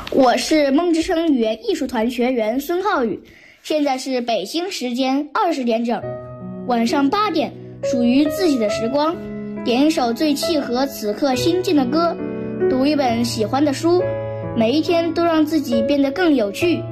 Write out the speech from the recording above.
我是梦之声语言艺术团学员孙浩宇，现在是北京时间20点整，晚上8点，属于自己的时光，点一首最契合此刻心境的歌，读一本喜欢的书，每一天都让自己变得更有趣、